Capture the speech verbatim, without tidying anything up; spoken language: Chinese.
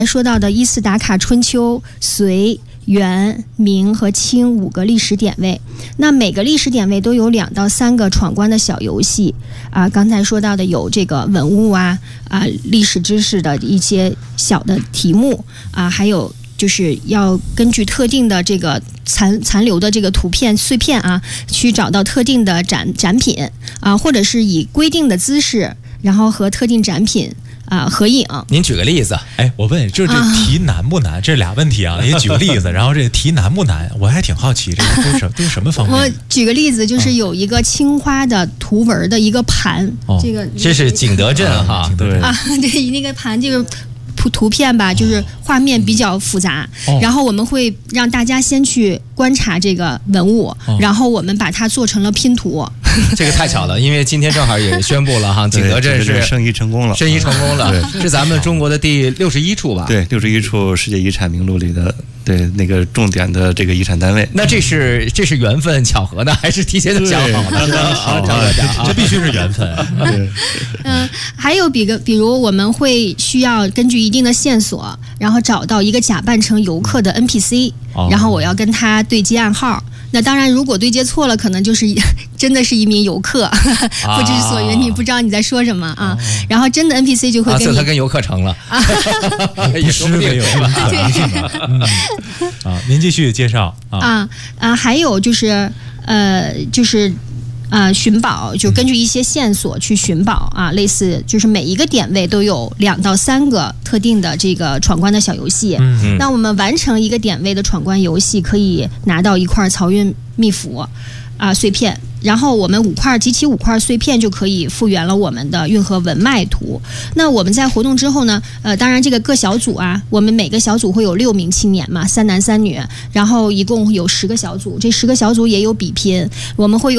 说到的依次打卡春秋、隋、元、明和清五个历史点位，那每个历史点位都有两到三个闯关的小游戏啊。刚才说到的有这个文物啊啊历史知识的一些小的题目啊，还有就是要根据特定的这个残残留的这个图片碎片啊，去找到特定的展展品啊，或者是以规定的姿势，然后和特定展品。啊，合影。 您举个例子。 哎，我问，就是这题难不难？啊、这俩问题啊，您举个例子，然后这个题难不难？我还挺好奇，这个都是什都是什么方面？ 我举个例子，就是有一个青花的图文的一个盘，哦、这个这是景德镇哈， 对啊，对，那个盘这个。图图片吧，就是画面比较复杂，哦、然后我们会让大家先去观察这个文物，哦、然后我们把它做成了拼图。 这个太巧了，因为今天正好也宣布了哈，景德镇是申遗成功了， 申遗成功了，是咱们中国的第六十一处吧？ 对，六十一处世界遗产名录里的。对那个重点的这个遗产单位， 那这是这是缘分巧合呢，还是提前就想好的？ 好，这必须是缘分。 嗯，还有比个，比如我们会需要根据一定的线索，然后找到一个假扮成游客的 N P C，哦、然后我要跟他对接暗号。那当然，如果对接错了，可能就是真的是一名游客，不知所云，你不知道你在说什么啊。啊然后真的 N P C 就会跟你， 啊、他跟游客成了，啊、 也说不定有可能性吧。嗯啊，您继续介绍啊啊啊，还有就是呃，就是呃，寻宝，就根据一些线索去寻宝啊，类似就是每一个点位都有两到三个特定的这个闯关的小游戏。嗯，那我们完成一个点位的闯关游戏，可以拿到一块漕运秘符啊碎片。然后我们五块集齐五块碎片就可以复原了我们的运河文脉图。那我们在活动之后呢，呃，当然这个各小组啊，我们每个小组会有六名青年嘛，三男三女，然后一共有十个小组，这十个小组也有比拼，我们会有。